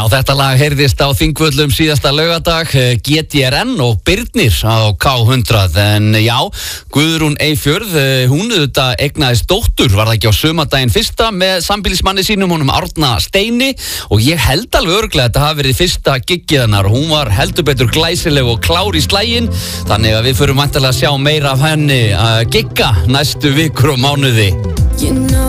Á þetta lag heyrðist á Þingvöllum síðasta laugardag, GTRN og Birnir á K100. En já, Guðrún Eyfjörð, hún auðvitað eignaðist dóttur, var það ekki á sumardaginn fyrsta með sambýlismanni sínum, honum Árna Steini, og ég held alveg örugglega að þetta hafi verið fyrsta giggið hennar. Hún var heldur betur glæsileg og klár í slaginn, þannig að við förum væntanlega að sjá meira af henni gigga næstu vikur og mánuði.